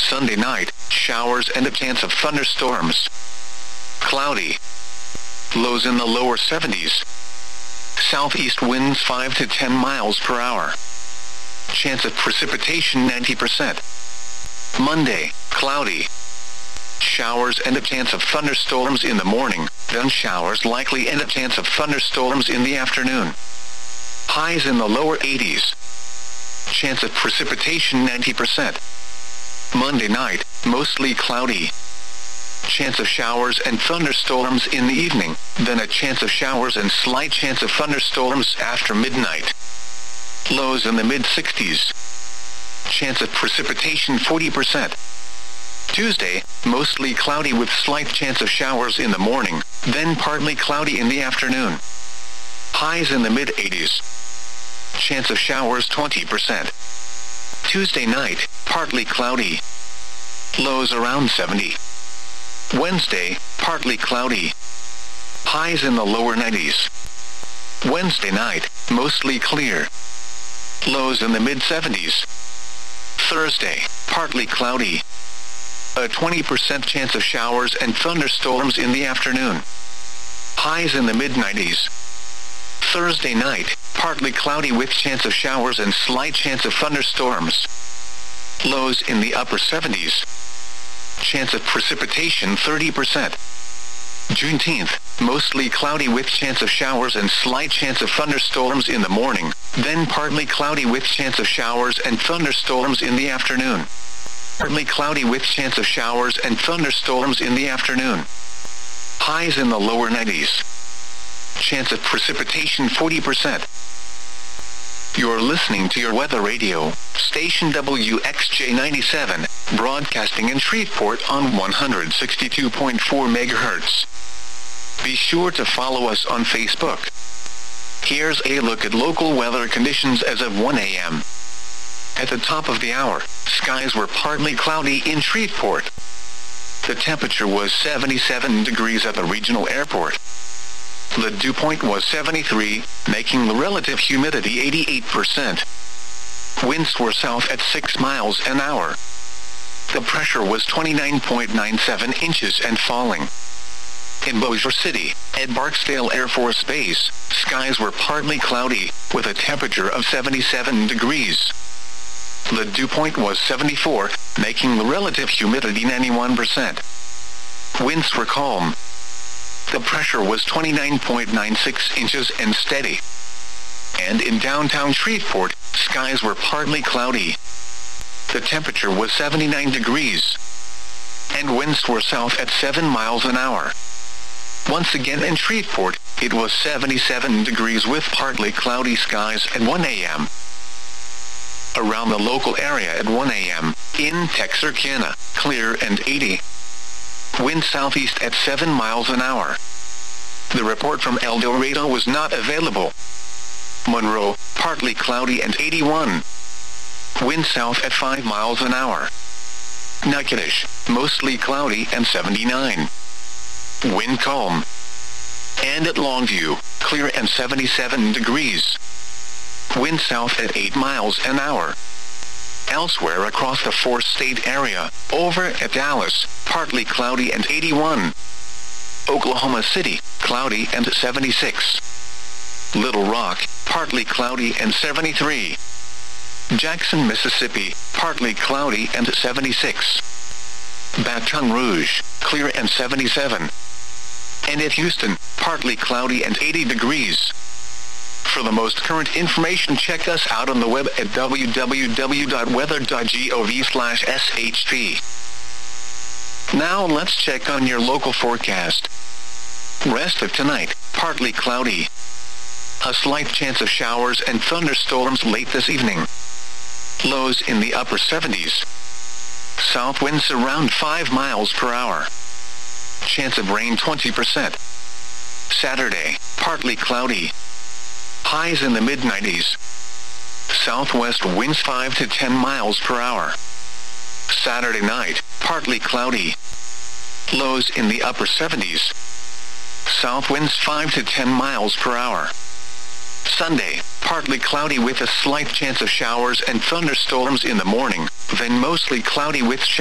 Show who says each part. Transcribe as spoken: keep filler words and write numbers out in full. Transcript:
Speaker 1: Sunday night, showers and a chance of thunderstorms. Cloudy. Lows in the lower seventies. Southeast winds five to ten miles per hour. Chance of precipitation ninety percent. Monday, cloudy. Showers and a chance of thunderstorms in the morning, then showers likely and a chance of thunderstorms in the afternoon. Highs in the lower eighties. Chance of precipitation ninety percent. Monday night, mostly cloudy. Chance of showers and thunderstorms in the evening, then a chance of showers and slight chance of thunderstorms after midnight. Lows in the mid-sixties. Chance of precipitation forty percent. Tuesday, mostly cloudy with slight chance of showers in the morning, then partly cloudy in the afternoon. Highs in the mid-eighties. Chance of showers twenty percent. Tuesday night, partly cloudy. Lows around seventy. Wednesday, partly cloudy. Highs in the lower nineties. Wednesday night, mostly clear. Lows in the mid-seventies. Thursday, partly cloudy. A twenty percent chance of showers and thunderstorms in the afternoon. Highs in the mid-nineties. Thursday night, partly cloudy with chance of showers and slight chance of thunderstorms. Lows in the upper seventies. Chance of precipitation thirty percent. Juneteenth, mostly cloudy with chance of showers and slight chance of thunderstorms in the morning, then partly cloudy with chance of showers and thunderstorms in the afternoon. Partly cloudy with chance of showers and thunderstorms in the afternoon. Highs in the lower nineties. Chance of precipitation forty percent. You're listening to your weather radio, station W X J ninety-seven, broadcasting in Shreveport on one hundred sixty-two point four megahertz. Be sure to follow us on Facebook. Here's a look at local weather conditions as of one a m At the top of the hour, skies were partly cloudy in Shreveport. The temperature was seventy-seven degrees at the regional airport. The dew point was seventy-three, making the relative humidity eighty-eight percent. Winds were south at six miles an hour. The pressure was twenty-nine point nine seven inches and falling. In Bossier City, at Barksdale Air Force Base, skies were partly cloudy, with a temperature of seventy-seven degrees. The dew point was seventy-four, making the relative humidity ninety-one percent. Winds were calm. The pressure was twenty-nine point nine six inches and steady. And in downtown Shreveport, skies were partly cloudy. The temperature was seventy-nine degrees. And winds were south at seven miles an hour. Once again in Shreveport, it was seventy-seven degrees with partly cloudy skies at one a m Around the local area at one a m, in Texarkana, clear and eighty. Wind southeast at seven miles an hour. The report from El Dorado was not available. Monroe, partly cloudy and eighty-one. Wind south at five miles an hour. Natchitoches, mostly cloudy and seventy-nine. Wind calm. And at Longview, clear and seventy-seven degrees. Wind south at eight miles an hour. Elsewhere across the four-state area, over at Dallas, partly cloudy and eighty-one. Oklahoma City, cloudy and seventy-six. Little Rock, partly cloudy and seventy-three. Jackson, Mississippi, partly cloudy and seventy-six. Baton Rouge, clear and seventy-seven. And at Houston, partly cloudy and eighty degrees. For the most current information, check us out on the web at w w w dot weather dot gov slash s h p. Now let's check on your local forecast. Rest of tonight, partly cloudy. A slight chance of showers and thunderstorms late this evening. Lows in the upper seventies. South winds around five miles per hour. Chance of rain twenty percent. Saturday, partly cloudy. Highs in the mid-nineties. Southwest winds five to ten miles per hour. Saturday night, partly cloudy. Lows in the upper seventies. South winds five to ten miles per hour. Sunday, partly cloudy with a slight chance of showers and thunderstorms in the morning, then mostly cloudy with showers.